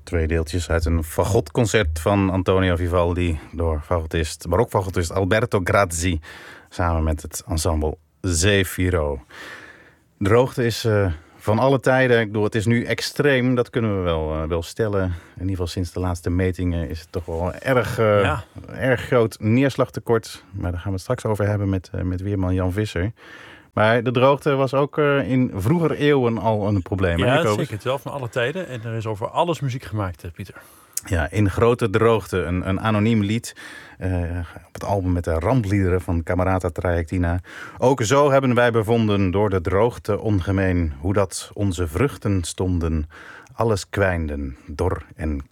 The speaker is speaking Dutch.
Twee deeltjes uit een fagotconcert van Antonio Vivaldi door barokfagotist Alberto Grazzi samen met het ensemble Zefiro. Droogte is van alle tijden. Ik bedoel, het is nu extreem, dat kunnen we wel stellen. In ieder geval sinds de laatste metingen is het toch wel erg groot neerslagtekort. Maar daar gaan we het straks over hebben met weerman Jan Visser. Maar de droogte was ook in vroeger eeuwen al een probleem. Ja, zeker. Het is wel van alle tijden. En er is over alles muziek gemaakt, Pieter. Ja, in grote droogte. Een anoniem lied op het album met de rampliederen van Camerata Trajectina. Ook zo hebben wij bevonden door de droogte ongemeen, hoe dat onze vruchten stonden, alles kwijnden, dor en